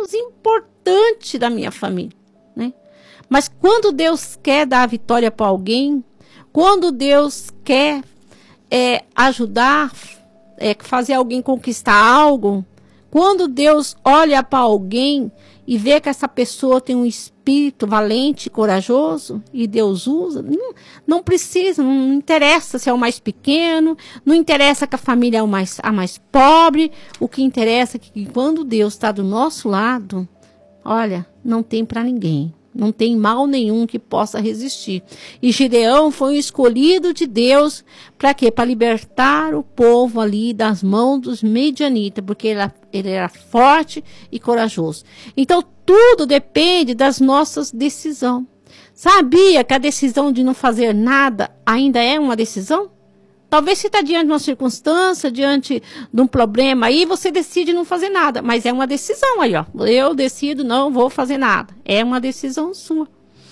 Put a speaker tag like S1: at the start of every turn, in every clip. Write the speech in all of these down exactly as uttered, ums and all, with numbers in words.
S1: menos importante da minha família, né? Mas quando Deus quer dar a vitória para alguém, quando Deus quer é, ajudar, é, fazer alguém conquistar algo, quando Deus olha para alguém e vê que essa pessoa tem um espírito valente, corajoso, e Deus usa, não, não precisa, não interessa se é o mais pequeno, não interessa que a família é o mais, a mais pobre, o que interessa é que quando Deus está do nosso lado, olha, não tem para ninguém. Não tem mal nenhum que possa resistir. E Gideão foi um escolhido de Deus para quê? Para libertar o povo ali das mãos dos medianitas, porque ele era, ele era forte e corajoso. Então, tudo depende das nossas decisões. Sabia que a decisão de não fazer nada ainda é uma decisão? Talvez você está diante de uma circunstância, diante de um problema, aí você decide não fazer nada. Mas é uma decisão aí, ó. Eu decido, não vou fazer nada. É uma decisão sua.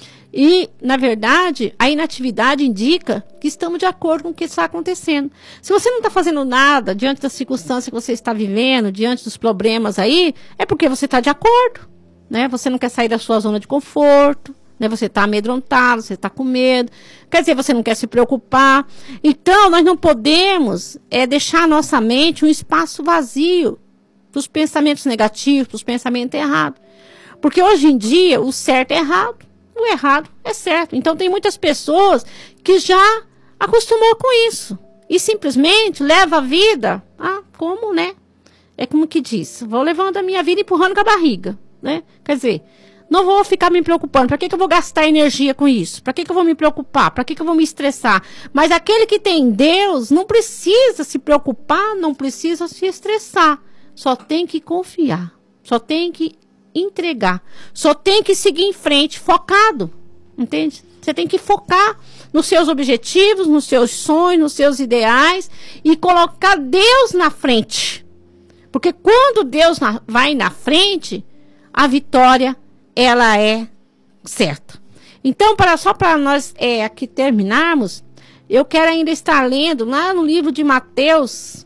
S1: E, na verdade, a inatividade indica que estamos de acordo com o que está acontecendo. Se você não está fazendo nada diante da circunstância que você está vivendo, diante dos problemas aí, é porque você está de acordo, né? Você não quer sair da sua zona de conforto. Né, você está amedrontado, você está com medo, quer dizer, você não quer se preocupar. Então, nós não podemos é, deixar a nossa mente um espaço vazio para os pensamentos negativos, para os pensamentos errados. Porque hoje em dia, o certo é errado, o errado é certo. Então, tem muitas pessoas que já acostumou com isso e simplesmente leva a vida, ah, como, né? É como que diz, vou levando a minha vida empurrando com a barriga, né? Quer dizer, não vou ficar me preocupando. Para que, que eu vou gastar energia com isso? Para que, que eu vou me preocupar? Para que, que eu vou me estressar? Mas aquele que tem Deus não precisa se preocupar, não precisa se estressar. Só tem que confiar. Só tem que entregar. Só tem que seguir em frente, focado. Entende? Você tem que focar nos seus objetivos, nos seus sonhos, nos seus ideais e colocar Deus na frente. Porque quando Deus na, vai na frente, a vitória ela é certa. Então, para, só para nós é, aqui terminarmos, eu quero ainda estar lendo lá no livro de Mateus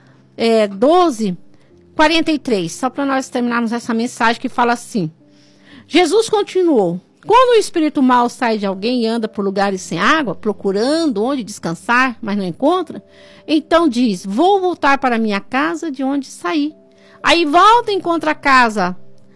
S1: é, doze, quarenta e três, só para nós terminarmos essa mensagem que fala assim. Jesus continuou: quando o espírito mau sai de alguém e anda por lugares sem água, procurando onde descansar, mas não encontra, então diz, vou voltar para minha casa de onde saí. Aí volta e encontra a casa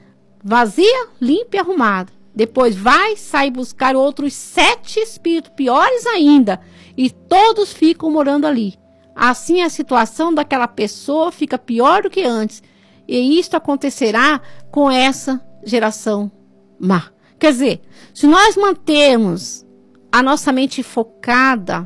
S1: vazia, limpa e arrumada. Depois vai, sai buscar outros sete espíritos piores ainda, e todos ficam morando ali. Assim a situação daquela pessoa fica pior do que antes, e isto acontecerá com essa geração má. Quer dizer, se nós mantermos a nossa mente focada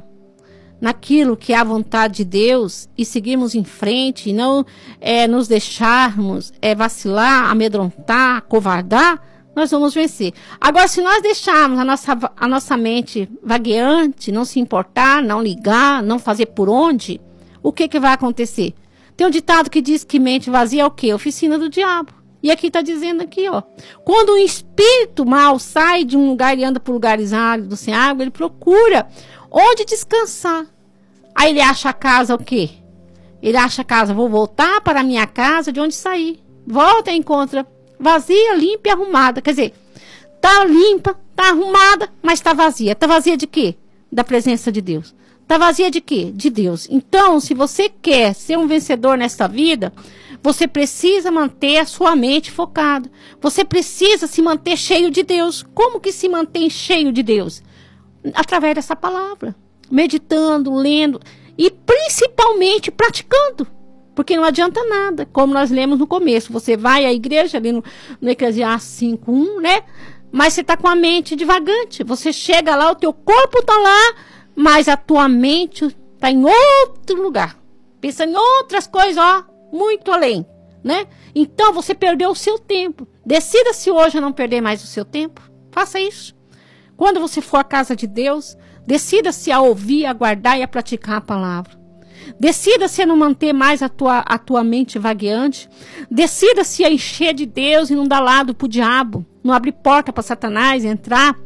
S1: naquilo que é a vontade de Deus e seguirmos em frente e não é, nos deixarmos é, vacilar, amedrontar, covardar, nós vamos vencer. Agora, se nós deixarmos a nossa, a nossa mente vagueante, não se importar, não ligar, não fazer por onde, o que, que vai acontecer? Tem um ditado que diz que mente vazia é o quê? Oficina do diabo. E aqui está dizendo aqui, ó. Quando um espírito mau sai de um lugar e anda por lugares áridos, sem água, ele procura onde descansar. Aí ele acha a casa o quê? Ele acha a casa, vou voltar para a minha casa de onde saí. Volta e encontra vazia, limpa e arrumada. Quer dizer, tá limpa, tá arrumada, mas tá vazia. Tá vazia de quê? Da presença de Deus. Tá vazia de quê? De Deus. Então, se você quer ser um vencedor nesta vida, você precisa manter a sua mente focada. Você precisa se manter cheio de Deus. Como que se mantém cheio de Deus? Através dessa palavra. Meditando, lendo e principalmente praticando. Porque não adianta nada, como nós lemos no começo. Você vai à igreja, ali no, no Eclesiastes cinco, um, né? Mas você está com a mente divagante. Você chega lá, o teu corpo está lá, mas a tua mente está em outro lugar. Pensando em outras coisas, ó, muito além, né? Então, você perdeu o seu tempo. Decida-se hoje a não perder mais o seu tempo. Faça isso. Quando você for à casa de Deus, decida-se a ouvir, a guardar e a praticar a palavra. Decida-se a não manter mais a tua, a tua mente vagueante. Decida-se a encher de Deus e não dar lado para o diabo. Não abrir porta para Satanás entrar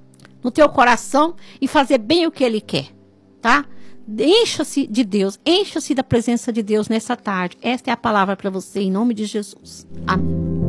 S1: no teu coração e fazer bem o que ele quer, tá? Encha-se de Deus, encha-se da presença de Deus nessa tarde. Esta é a palavra para você, em nome de Jesus. Amém.